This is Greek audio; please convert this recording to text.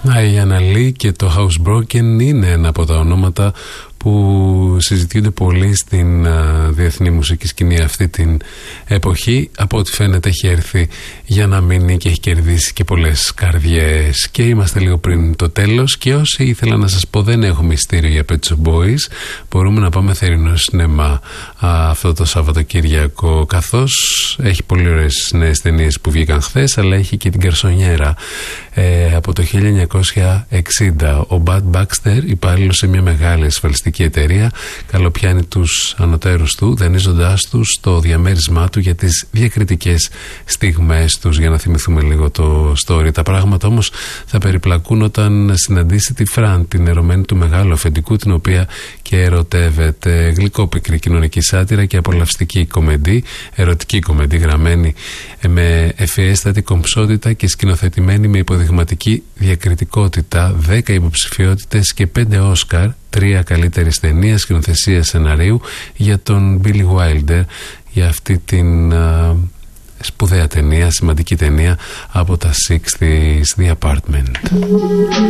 Η Αναλή και το Housebroken είναι ένα από τα ονόματα που συζητιούνται πολύ στην διεθνή μουσική σκηνή αυτή την εποχή. Από ό,τι φαίνεται έχει έρθει για να μείνει και έχει κερδίσει και πολλές καρδιές. Και είμαστε λίγο πριν το τέλος, και όσοι ήθελα να σας πω δεν έχω μυστήριο για Pet Shop Boys, μπορούμε να πάμε θερινό σινεμά αυτό το Σαββατοκύριακο, καθώς έχει πολύ ωραίες νέες ταινίες που βγήκαν χθες, αλλά έχει και την Καρσονιέρα από το 1960. Ο Bud Baxter, υπάλληλος σε μια μεγάλη ασφαλιστική εταιρεία, καλοπιάνει τους ανωτέρους του, δανείζοντάς τους το διαμέρισμά του για τις διακριτικές στιγμές τους. Για να θυμηθούμε λίγο το story. Τα πράγματα όμως θα περιπλακούν όταν συναντήσει τη Φραν, την ερωμένη του μεγάλου αφεντικού, την οποία και ερωτεύεται. Γλυκόπικρη κοινωνική σάτυρα και απολαυστική κομμεντή, ερωτική κομμεντή, γραμμένη με ευφιέστατη κομψότητα και σκηνοθετημένη με υποδειγματική διακριτικότητα. 10 υποψηφιότητες και 5 Όσκαρ, 3 καλύτερης ταινίας, σκηνοθεσία σεναρίου για τον Billy Wilder, για αυτή την σπουδαία ταινία, σημαντική ταινία από τα 60's, The Apartment.